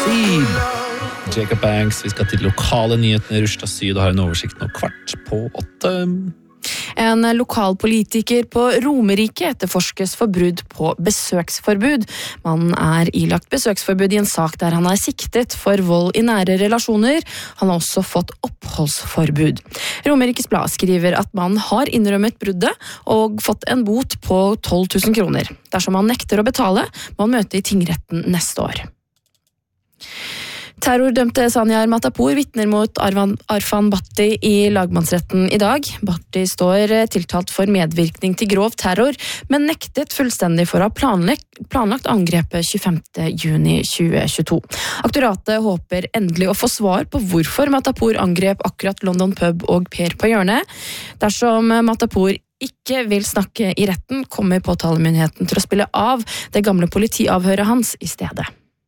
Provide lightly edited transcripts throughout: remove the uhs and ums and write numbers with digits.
Nasib. Jacob Banks, vi skal til lokale nyhetene. Rushda Syd har en oversikt nå 7:15. En lokal politiker på Romerike etterforskes for brudd på besøksforbud. Mannen er ilagt besøksforbud i en sak der han er siktet for vold i nære relasjoner. Han har også fått oppholdsforbud. Romerikes Blad skriver at mannen har innrømmet bruddet og fått en bot på 12 000 kroner. Dersom han nekter å betale, må han møte i tingretten neste år. Terrordømte Sanyar Matapour vitner mot Arfan Bhatti i lagmannsretten i dag. Bhatti står tiltalt for medvirkning til grov terror, men nektet fullstendig for å ha planlagt angrepet 25. juni 2022. Aktoratet håper endelig å få svar på hvorfor Matapour angrep akkurat London Pub og Per på hjørnet. Dersom Matapour ikke vil snakke i retten, kommer påtalemyndigheten til å spille av det gamle politiavhøret hans i stedet.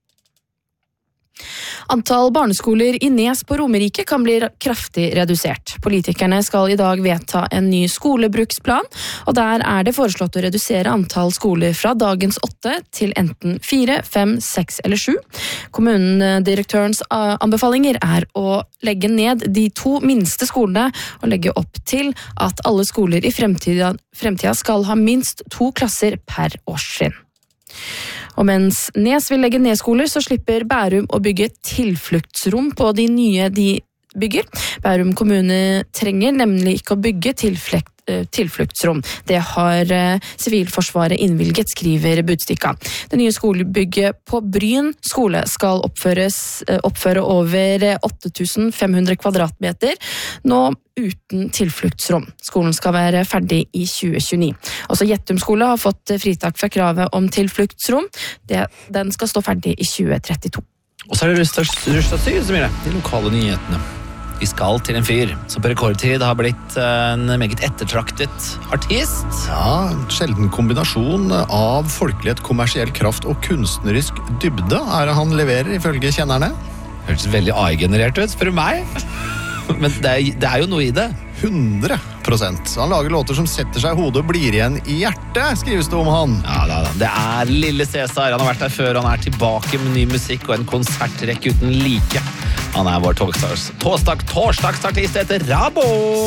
Antall barneskoler i Nes på Romerike kan bli kraftig redusert. Politikerne skal i dag vedta en ny skolebruksplan, og der er det foreslått å redusere antall skoler fra dagens 8 til enten 4, 5, 6 eller 7. Kommunedirektørens anbefalinger er å legge ned de 2 minste skolene og legge opp til at alle skoler i fremtida skal ha minst 2 klasser per årstrinn. Og mens Nes vil legge ned skoler, så slipper Bærum å bygge tilfluktsrom på de nye de bygger. Bærum kommune trenger nemlig ikke å bygge tilfluktsrom. Det har Sivilforsvaret innvilget, skriver Budstikka. Det nye skolebygget på Bryn skole skal oppføre over 8500 kvadratmeter, nå uten tilfluktsrom. Skolen skal være ferdig i 2029. Også Gjettum skole har fått fritak fra kravet om tilfluktsrom. Den skal stå ferdig i 2032. Og så er det Rushda Syd som gjør det, de lokale nyhetene. Vi skal til en fyr som på rekordtid har blitt en meget ettertraktet artist. Ja, en sjelden kombinasjon av folkelighet, kommersiell kraft og kunstnerisk dybde er det han leverer, ifølge kjennerne. Hørtes veldig AI-generert ut, spør du meg. Men det er jo noe i det. 100%. Han lager låter som setter seg i hodet og blir igjen i hjertet, skrives det om han. Ja, det er Lille Cæsar. Han har vært der før, han er tilbake med ny musikk og en konsertrekke uten like. Han er vår torsdagsartist etter Rabo.